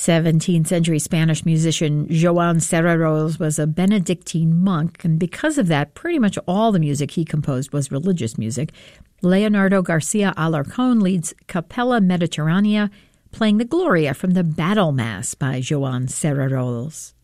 17th century Spanish musician Joan Serrarols was a Benedictine monk, and because of that, pretty much all the music he composed was religious music. Leonardo Garcia Alarcón leads Capella Mediterranea, playing the Gloria from the Battle Mass by Joan Serrarols.